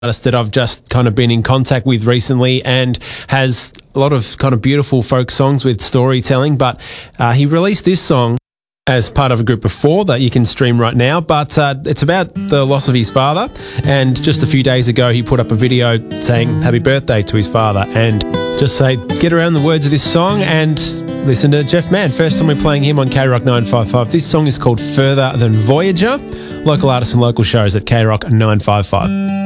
artist that I've just kind of been in contact with recently, and has a lot of kind of beautiful folk songs with storytelling. But he released this song as part of a group of 4 that you can stream right now. But it's about the loss of his father. And just a few days ago, he put up a video saying happy birthday to his father, and just say, get around the words of this song and listen to Jeff Mann. First time we're playing him on K-Rock 955. This song is called Further Than Voyager. Local artists and local shows at K-Rock 955.